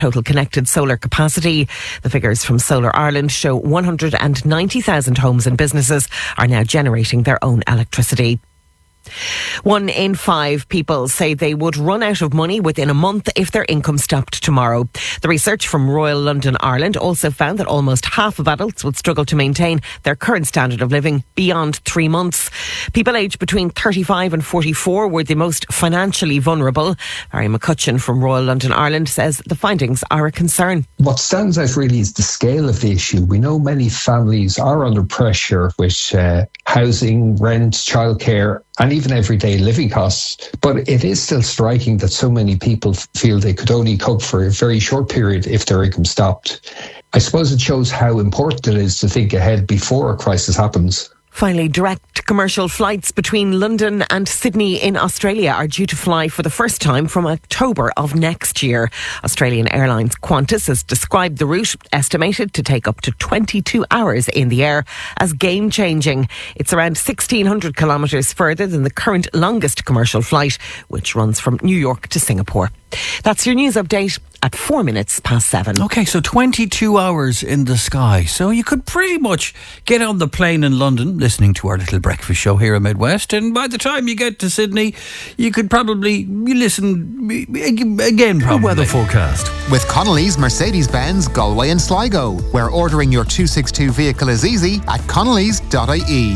total connected solar capacity. The figures from Solar Ireland show 190,000 homes and businesses are now generating their own electricity. 1 in 5 people say they would run out of money within a month if their income stopped tomorrow. The research from Royal London Ireland also found that almost half of adults would struggle to maintain their current standard of living beyond 3 months. People aged between 35 and 44 were the most financially vulnerable. Barry McCutcheon from Royal London Ireland says the findings are a concern. What stands out really is the scale of the issue. We know many families are under pressure with housing, rent, childcare, and even everyday living costs. But it is still striking that so many people feel they could only cope for a very short period if their income stopped. I suppose it shows how important it is to think ahead before a crisis happens. Finally, direct commercial flights between London and Sydney in Australia are due to fly for the first time from October of next year. Australian Airlines Qantas has described the route, estimated to take up to 22 hours in the air, as game-changing. It's around 1,600 kilometres further than the current longest commercial flight, which runs from New York to Singapore. That's your news update at 4 minutes past 7. Okay, so 22 hours in the sky. So you could pretty much get on the plane in London listening to our little breakfast show here in Midwest, and by the time you get to Sydney, you could probably listen again, probably. The weather forecast. With Connolly's Mercedes-Benz, Galway and Sligo, where ordering your 262 vehicle is easy at connellys.ie.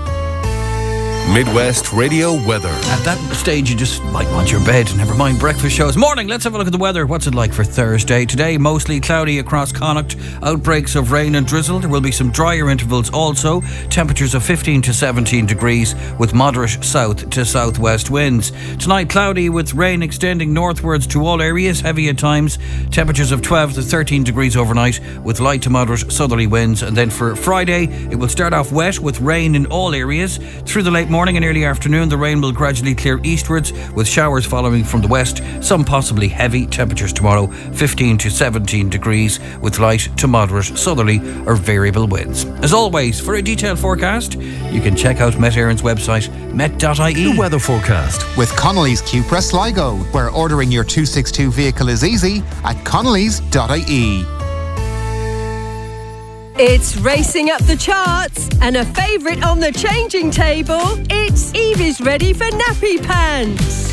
Midwest Radio weather. At that stage, you just might want your bed. Never mind breakfast shows. Morning, let's have a look at the weather. What's it like for Thursday? Today, mostly cloudy across Connacht. Outbreaks of rain and drizzle. There will be some drier intervals also. Temperatures of 15 to 17 degrees with moderate south to southwest winds. Tonight, cloudy with rain extending northwards to all areas, heavy at times. Temperatures of 12 to 13 degrees overnight with light to moderate southerly winds. And then for Friday, it will start off wet with rain in all areas. Through the late morning and early afternoon, the rain will gradually clear eastwards with showers following from the west. Some possibly heavy. Temperatures tomorrow 15 to 17 degrees with light to moderate southerly or variable winds. As always, for a detailed forecast, you can check out Met Éireann's website, met.ie. The weather forecast. With Connolly's Cupra Sligo, where ordering your 262 vehicle is easy at connellys.ie. It's racing up the charts and a favourite on the changing table. It's Evie's ready for nappy pants.